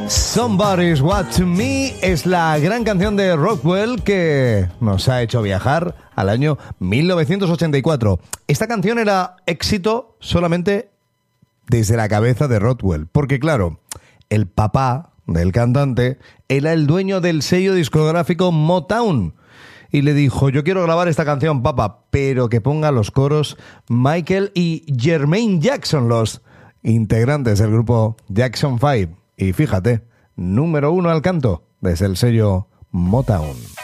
Somebody's Watching Me es la gran canción de Rockwell que nos ha hecho viajar al año 1984. Esta canción era éxito solamente desde la cabeza de Rockwell, porque claro, el papá del cantante era el dueño del sello discográfico Motown y le dijo: yo quiero grabar esta canción, papá, pero que ponga los coros Michael y Jermaine Jackson, los integrantes del grupo Jackson 5. Y fíjate, número 1 al canto desde el sello Motown.